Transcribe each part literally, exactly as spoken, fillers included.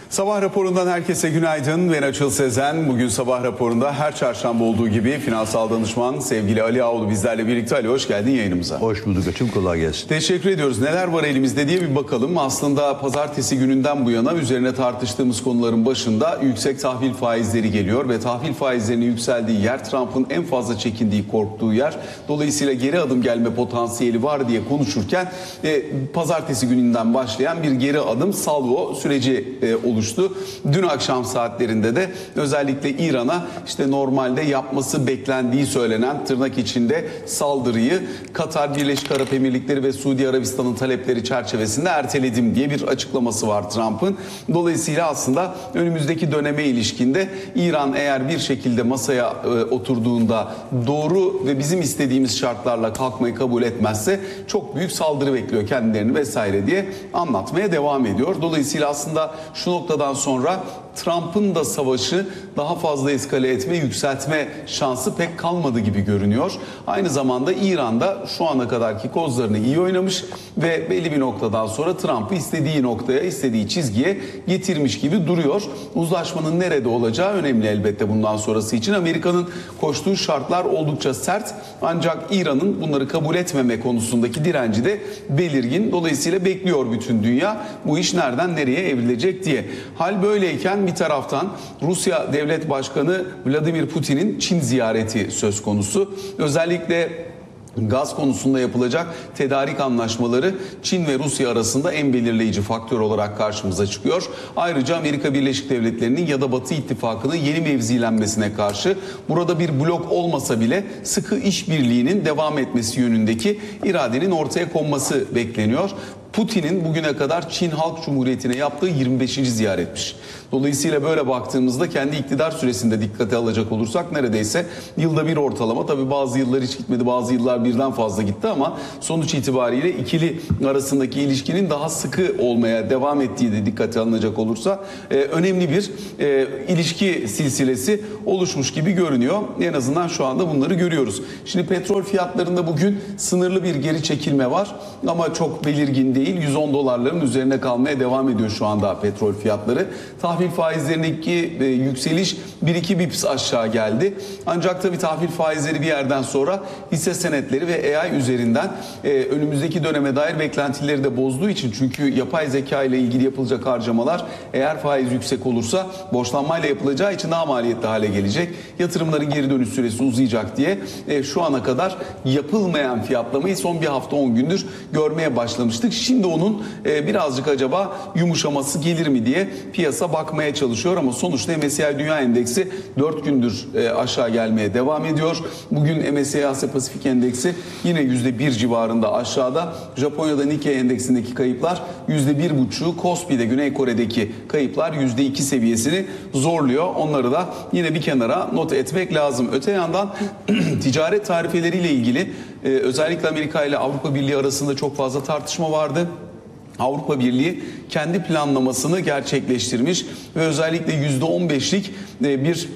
Sabah raporundan herkese günaydın. Ben Açıl Sezen. Bugün sabah raporunda her çarşamba olduğu gibi finansal danışman sevgili Ali Ağoğlu bizlerle birlikte. Ali, hoş geldin yayınımıza. Hoş bulduk Açıl, kolay gelsin. Teşekkür ediyoruz. Neler var elimizde diye bir bakalım. Aslında pazartesi gününden bu yana üzerine tartıştığımız konuların başında yüksek tahvil faizleri geliyor ve tahvil faizlerinin yükseldiği yer, Trump'ın en fazla çekindiği, korktuğu yer. Dolayısıyla geri adım gelme potansiyeli var diye konuşurken e, pazartesi gününden başlayan bir geri adım salvo süreci e, oluştu. Dün akşam saatlerinde de özellikle İran'a işte normalde yapması beklendiği söylenen tırnak içinde saldırıyı Katar, Birleşik Arap Emirlikleri ve Suudi Arabistan'ın talepleri çerçevesinde erteledim diye bir açıklaması var Trump'ın. Dolayısıyla aslında önümüzdeki döneme ilişkinde İran eğer bir şekilde masaya e, oturduğunda doğru ve bizim istediğimiz şartlarla kalkmayı kabul etmezse çok büyük saldırı bekliyor kendilerini vesaire diye anlatmaya devam ediyor. Dolayısıyla aslında şu noktadan sonra Trump'ın da savaşı daha fazla eskale etme, yükseltme şansı pek kalmadı gibi görünüyor. Aynı zamanda İran'da şu ana kadarki kozlarını iyi oynamış ve belli bir noktadan sonra Trump'ı istediği noktaya, istediği çizgiye getirmiş gibi duruyor. Uzlaşmanın nerede olacağı önemli elbette bundan sonrası için. Amerika'nın koştuğu şartlar oldukça sert, ancak İran'ın bunları kabul etmeme konusundaki direnci de belirgin. Dolayısıyla bekliyor bütün dünya bu iş nereden nereye evrilecek diye. Hal böyleyken bir taraftan Rusya Devlet Başkanı Vladimir Putin'in Çin ziyareti söz konusu. Özellikle gaz konusunda yapılacak tedarik anlaşmaları Çin ve Rusya arasında en belirleyici faktör olarak karşımıza çıkıyor. Ayrıca Amerika Birleşik Devletleri'nin ya da Batı İttifakı'nın yeni mevzilenmesine karşı burada bir blok olmasa bile sıkı işbirliğinin devam etmesi yönündeki iradenin ortaya konması bekleniyor. Putin'in bugüne kadar Çin Halk Cumhuriyeti'ne yaptığı yirmi beşinci ziyaretmiş. Dolayısıyla böyle baktığımızda kendi iktidar süresinde dikkate alacak olursak neredeyse yılda bir ortalama, tabii bazı yıllar hiç gitmedi, bazı yıllar birden fazla gitti ama sonuç itibariyle ikili arasındaki ilişkinin daha sıkı olmaya devam ettiği de dikkate alınacak olursa e, önemli bir e, ilişki silsilesi oluşmuş gibi görünüyor. En azından şu anda bunları görüyoruz. Şimdi petrol fiyatlarında bugün sınırlı bir geri çekilme var ama çok belirgin değil. yüz on dolarların üzerine kalmaya devam ediyor şu anda petrol fiyatları. Tahvil faizlerindeki e, yükseliş bir iki bips aşağı geldi. Ancak tabii tahvil faizleri bir yerden sonra hisse senetleri ve A I üzerinden e, önümüzdeki döneme dair beklentileri de bozduğu için, çünkü yapay zeka ile ilgili yapılacak harcamalar eğer faiz yüksek olursa borçlanmayla yapılacağı için daha maliyetli hale gelecek. Yatırımların geri dönüş süresi uzayacak diye e, şu ana kadar yapılmayan fiyatlamayı son bir hafta on gündür görmeye başlamıştık. Şimdi onun e, birazcık acaba yumuşaması gelir mi diye piyasa bakmaya çalışıyor ama sonuçta M S C I Dünya Endeksi dört gündür e, aşağı gelmeye devam ediyor. Bugün M S C I Asya Pasifik Endeksi yine yüzde bir civarında aşağıda. Japonya'da Nikkei Endeksindeki kayıplar yüzde bir buçuğu, Kospi'de Güney Kore'deki kayıplar yüzde iki seviyesini zorluyor. Onları da yine bir kenara not etmek lazım. Öte yandan ticaret tarifeleriyle ilgili e, özellikle Amerika ile Avrupa Birliği arasında çok fazla tartışma vardı. Avrupa Birliği kendi planlamasını gerçekleştirmiş ve özellikle yüzde on beşlik bir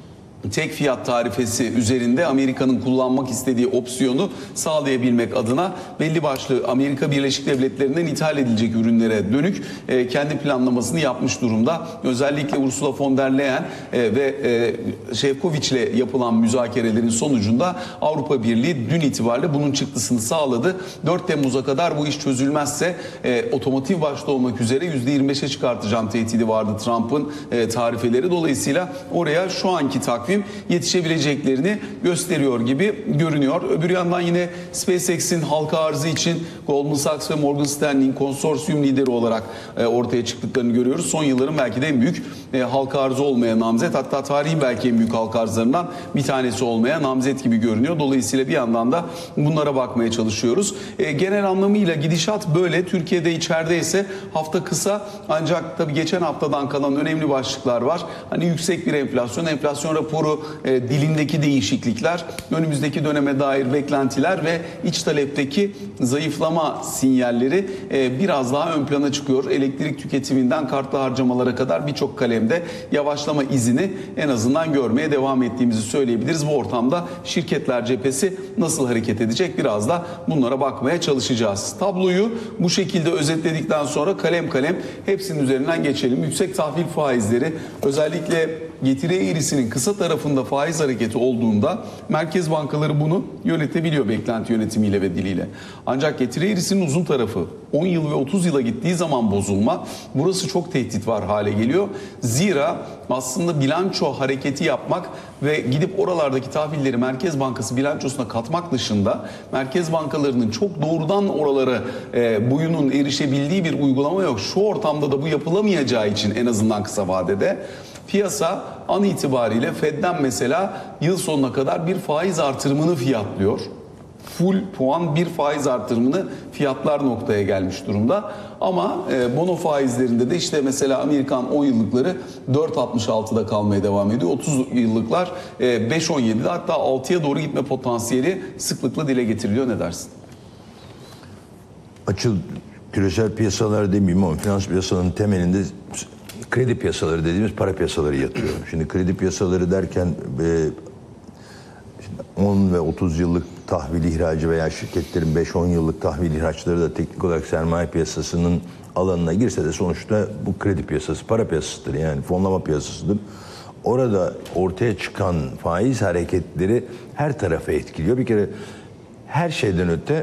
tek fiyat tarifesi üzerinde Amerika'nın kullanmak istediği opsiyonu sağlayabilmek adına belli başlı Amerika Birleşik Devletleri'nden ithal edilecek ürünlere dönük e, kendi planlamasını yapmış durumda. Özellikle Ursula von der Leyen e, ve e, Şefkoviç ile yapılan müzakerelerin sonucunda Avrupa Birliği dün itibariyle bunun çıktısını sağladı. dört Temmuz'a kadar bu iş çözülmezse e, otomotiv başta olmak üzere yüzde yirmi beşe çıkartacağım tehdidi vardı Trump'ın e, tarifeleri. Dolayısıyla oraya şu anki takvim yetişebileceklerini gösteriyor gibi görünüyor. Öbür yandan yine SpaceX'in halka arzı için Goldman Sachs ve Morgan Stanley'in konsorsiyum lideri olarak ortaya çıktıklarını görüyoruz. Son yılların belki de en büyük halka arzı olmaya namzet, hatta tarihin belki en büyük halka arzlarından bir tanesi olmaya namzet gibi görünüyor. Dolayısıyla bir yandan da bunlara bakmaya çalışıyoruz. Genel anlamıyla gidişat böyle. Türkiye'de içeride ise hafta kısa, ancak tabii geçen haftadan kalan önemli başlıklar var. Hani yüksek bir enflasyon, enflasyon raporu kuru e, dilindeki değişiklikler, önümüzdeki döneme dair beklentiler ve iç talepteki zayıflama sinyalleri e, biraz daha ön plana çıkıyor. Elektrik tüketiminden kartlı harcamalara kadar birçok kalemde yavaşlama izini en azından görmeye devam ettiğimizi söyleyebiliriz. Bu ortamda şirketler cephesi nasıl hareket edecek, biraz da bunlara bakmaya çalışacağız. Tabloyu bu şekilde özetledikten sonra kalem kalem hepsinin üzerinden geçelim. Yüksek tahvil faizleri, özellikle getiri eğrisinin kısa tarafında faiz hareketi olduğunda merkez bankaları bunu yönetebiliyor beklenti yönetimiyle ve diliyle. Ancak getiri eğrisinin uzun tarafı on yıl ve otuz yıla gittiği zaman bozulma, burası çok tehdit var hale geliyor. Zira aslında bilanço hareketi yapmak ve gidip oralardaki tahvilleri Merkez Bankası bilançosuna katmak dışında merkez bankalarının çok doğrudan oralara e, boyunun erişebildiği bir uygulama yok. Şu ortamda da bu yapılamayacağı için en azından kısa vadede piyasa an itibariyle Fed'den mesela yıl sonuna kadar bir faiz artırımını fiyatlıyor. Full puan bir faiz artırımını fiyatlar noktaya gelmiş durumda. Ama e, bono faizlerinde de işte mesela Amerikan on yıllıkları dört virgül altmış altıda kalmaya devam ediyor. otuz yıllıklar e, beş virgül on yedide, hatta altıya doğru gitme potansiyeli sıklıkla dile getiriliyor. Ne dersin? Açıl küresel piyasalar demeyeyim ama finans piyasalarının temelinde kredi piyasaları dediğimiz para piyasaları yatıyor. Şimdi kredi piyasaları derken e, on ve otuz yıllık tahvil ihracı veya şirketlerin beş on yıllık tahvil ihraçları da teknik olarak sermaye piyasasının alanına girse de sonuçta bu kredi piyasası para piyasasıdır, yani fonlama piyasasıdır. Orada ortaya çıkan faiz hareketleri her tarafa etkiliyor. Bir kere her şeyden öte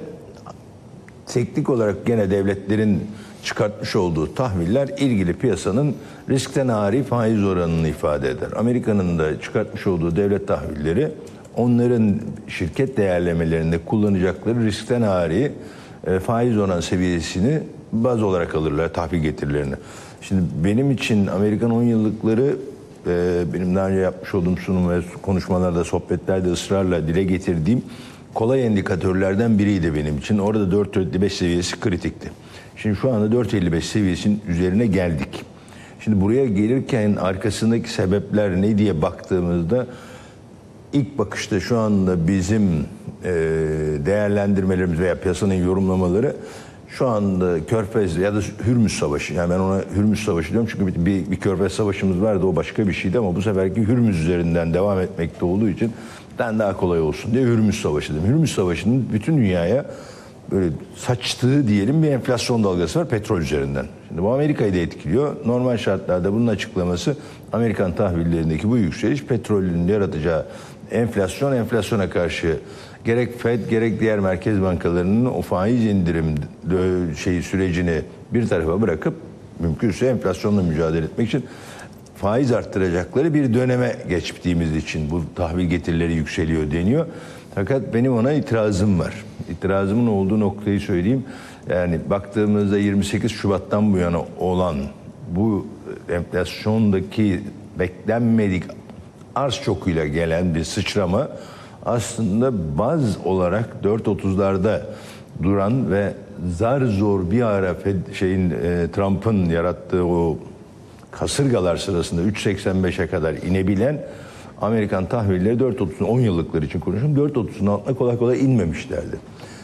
teknik olarak gene devletlerin çıkartmış olduğu tahviller ilgili piyasanın riskten ari faiz oranını ifade eder. Amerika'nın da çıkartmış olduğu devlet tahvilleri onların şirket değerlemelerinde kullanacakları riskten ari e, faiz oran seviyesini baz olarak alırlar tahvil getirilerini. Şimdi benim için Amerikan on yıllıkları e, benim daha önce yapmış olduğum sunum ve konuşmalarda, sohbetlerde ısrarla dile getirdiğim kolay indikatörlerden biriydi benim için. Orada dört virgül elli beş seviyesi kritikti. Şimdi şu anda dört virgül elli beş seviyesinin üzerine geldik. Şimdi buraya gelirken arkasındaki sebepler ne diye baktığımızda ilk bakışta şu anda bizim e, değerlendirmelerimiz veya piyasanın yorumlamaları şu anda Körfez ya da Hürmüz Savaşı. Yani ben ona Hürmüz Savaşı diyorum çünkü bir, bir Körfez Savaşımız vardı, o başka bir şeydi ama bu seferki Hürmüz üzerinden devam etmekte olduğu için ben daha kolay olsun diye Hürmüz Savaşı dedim. Hürmüz Savaşı'nın bütün dünyaya böyle saçtığı diyelim bir enflasyon dalgası var petrol üzerinden. Şimdi bu Amerika'yı da etkiliyor. Normal şartlarda bunun açıklaması Amerikan tahvillerindeki bu yükseliş petrolün yaratacağı enflasyon, enflasyona karşı gerek Fed gerek diğer merkez bankalarının o faiz indirim şeyi sürecini bir tarafa bırakıp mümkünse enflasyonla mücadele etmek için faiz arttıracakları bir döneme geçtiğimiz için bu tahvil getirileri yükseliyor deniyor. Fakat benim ona itirazım var. İtirazımın olduğu noktayı söyleyeyim. Yani baktığımızda yirmi sekiz Şubat'tan bu yana olan bu enflasyondaki beklenmedik arz çokuyla gelen bir sıçrama aslında baz olarak dört otuzlarda duran ve zar zor bir ara Fed, şeyin e, Trump'ın yarattığı o kasırgalar sırasında üç seksen beşe kadar inebilen Amerikan tahvilleri dört otuzun on yıllıklar için konuşuyorum. dört otuzun altına kolay kolay inmemişlerdi.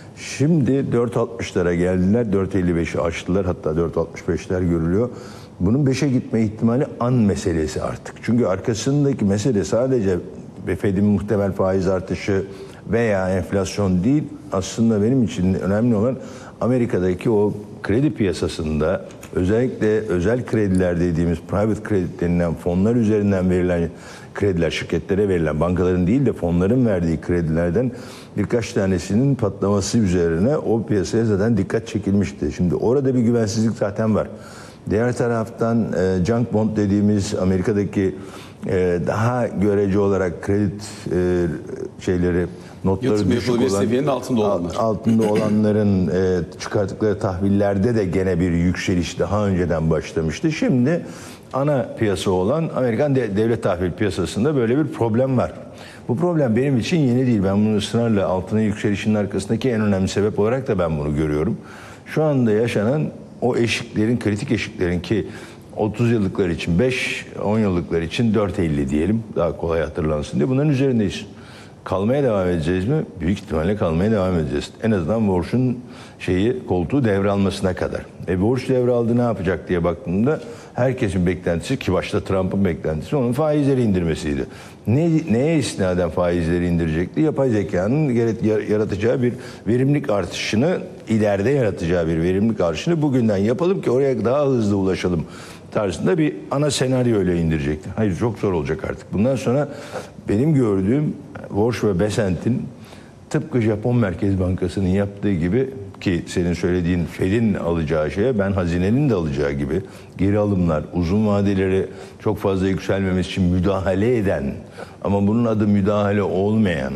Şimdi dört altmışlara geldiler. dört elli beşi aştılar. Hatta dört altmış beşler görülüyor. Bunun beşe gitme ihtimali an meselesi artık. Çünkü arkasındaki mesele sadece Fed'in muhtemel faiz artışı veya enflasyon değil. Aslında benim için önemli olan Amerika'daki o kredi piyasasında özellikle özel krediler dediğimiz private credit denilen fonlar üzerinden verilen krediler, şirketlere verilen, bankaların değil de fonların verdiği kredilerden birkaç tanesinin patlaması üzerine o piyasaya zaten dikkat çekilmişti. Şimdi orada bir güvensizlik zaten var. Diğer taraftan e, junk bond dediğimiz Amerika'daki e, daha görece olarak kredi e, şeyleri, notları düşük olan, seviyenin altında olanlar. altında olanların e, çıkarttıkları tahvillerde de gene bir yükseliş daha önceden başlamıştı. Şimdi ana piyasa olan Amerikan devlet tahvil piyasasında böyle bir problem var. Bu problem benim için yeni değil. Ben bunu ısrarla altına yükselişin arkasındaki en önemli sebep olarak da ben bunu görüyorum. Şu anda yaşanan o eşiklerin, kritik eşiklerin ki otuz yıllıklar için beş, on yıllıklar için dört elli diyelim. Daha kolay hatırlansın diye bunların üzerindeyiz. Kalmaya devam edeceğiz mi? Büyük ihtimalle kalmaya devam edeceğiz. En azından Warsh'un şeyi koltuğu devralmasına kadar. E Warsh devraldı ne yapacak diye baktığımda herkesin beklentisi, ki başta Trump'ın beklentisi onun faizleri indirmesiydi. Ne, neye istinaden faizleri indirecekti? Yapay zekanın yaratacağı bir verimlilik artışını, ileride yaratacağı bir verimlilik artışını bugünden yapalım ki oraya daha hızlı ulaşalım tarzında bir ana senaryo ile indirecekti. Hayır, çok zor olacak artık. Bundan sonra benim gördüğüm Warsh ve Besant'in tıpkı Japon Merkez Bankası'nın yaptığı gibi, ki senin söylediğin Fed'in alacağı şeye ben hazinenin de alacağı gibi geri alımlar, uzun vadeleri çok fazla yükselmemesi için müdahale eden ama bunun adı müdahale olmayan,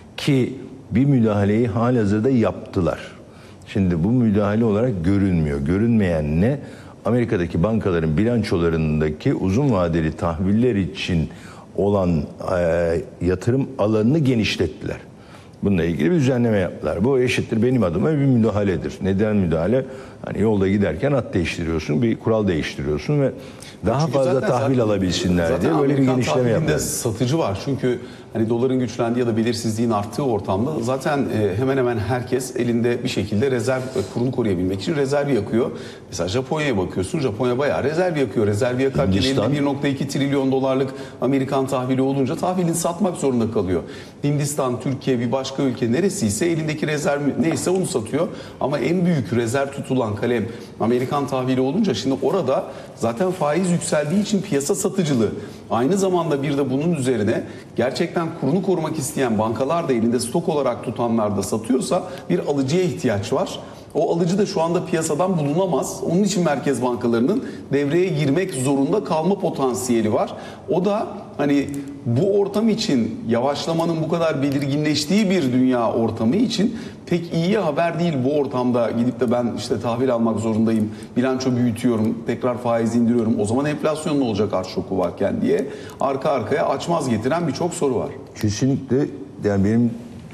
ki bir müdahaleyi halihazırda yaptılar. Şimdi bu müdahale olarak görünmüyor. Görünmeyen ne? Amerika'daki bankaların bilançolarındaki uzun vadeli tahviller için olan e, yatırım alanını genişlettiler. Bununla ilgili bir düzenleme yaptılar. Bu eşittir benim adıma bir müdahaledir. Neden müdahale? Hani yolda giderken at değiştiriyorsun, bir kural değiştiriyorsun ve daha Çünkü fazla zaten, tahvil zaten, alabilsinler zaten diye böyle bir Amerikan genişleme yaptılar. satıcı var. Çünkü hani doların güçlendiği ya da belirsizliğin arttığı ortamda zaten e, hemen hemen herkes elinde bir şekilde rezerv, kurunu koruyabilmek için rezerv yakıyor. Mesela Japonya'ya bakıyorsun. Japonya bayağı rezerv yakıyor. Rezerv yakarken elinde bir nokta iki trilyon dolarlık Amerikan tahvili olunca tahvilini satmak zorunda kalıyor. Hindistan, Türkiye, bir başka ülke neresiyse elindeki rezerv neyse onu satıyor. Ama en büyük rezerv tutulan kalem Amerikan tahvili olunca şimdi orada zaten faiz yükseldiği için piyasa satıcılığı. Aynı zamanda bir de bunun üzerine gerçekten kurunu korumak isteyen bankalar da elinde stok olarak tutanlar da satıyorsa bir alıcıya ihtiyaç var. O alıcı da şu anda piyasadan bulunamaz. Onun için merkez bankalarının devreye girmek zorunda kalma potansiyeli var. O da hani bu ortam için, yavaşlamanın bu kadar belirginleştiği bir dünya ortamı için pek iyi haber değil bu ortamda gidip de ben işte tahvil almak zorundayım, bilanço büyütüyorum, tekrar faiz indiriyorum. O zaman enflasyon ne olacak arz şoku varken diye arka arkaya açmaz getiren birçok soru var. Kesinlikle, yani benim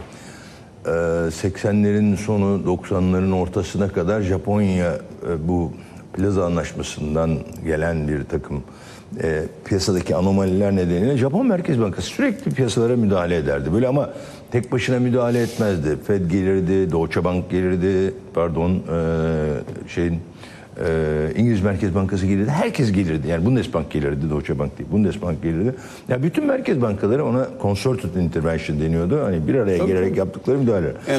seksenlerin sonu doksanların ortasına kadar Japonya bu plaza anlaşmasından gelen bir takım e, piyasadaki anomaliler nedeniyle Japon Merkez Bankası sürekli piyasalara müdahale ederdi. Böyle ama tek başına müdahale etmezdi. Fed gelirdi, Deutsche Bank gelirdi, pardon e, şeyin e, İngiliz Merkez Bankası gelirdi. Herkes gelirdi. Yani Bundesbank gelirdi, Deutsche Bank değil. Bundesbank gelirdi. Ya yani bütün merkez bankaları ona concerted intervention deniyordu. Hani bir araya Tabii, gelerek tabii. yaptıkları müdahale.